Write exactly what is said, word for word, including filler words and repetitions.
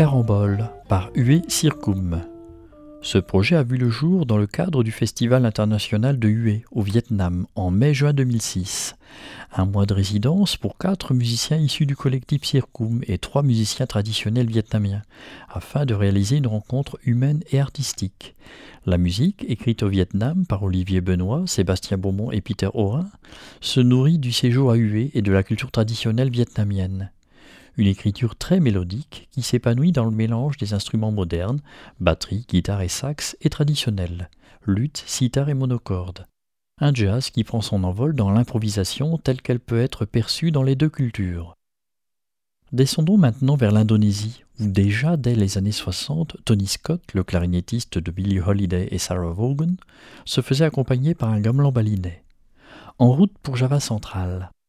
Carambole par Hue Circum. Ce projet a vu le jour dans le cadre du Festival international de Hue au Vietnam en mai-juin deux mille six. Un mois de résidence pour quatre musiciens issus du collectif Circum et trois musiciens traditionnels vietnamiens, afin de réaliser une rencontre humaine et artistique. La musique, écrite au Vietnam par Olivier Benoît, Sébastien Beaumont et Peter Aurin, se nourrit du séjour à Hue et de la culture traditionnelle vietnamienne. Une écriture très mélodique qui s'épanouit dans le mélange des instruments modernes, batterie, guitare et sax, et traditionnels, luth, sitar et monocorde. Un jazz qui prend son envol dans l'improvisation telle qu'elle peut être perçue dans les deux cultures. Descendons maintenant vers l'Indonésie, où déjà dès les années soixante, Tony Scott, le clarinettiste de Billie Holiday et Sarah Vaughan, se faisait accompagner par un gamelan balinais. En route pour Java central.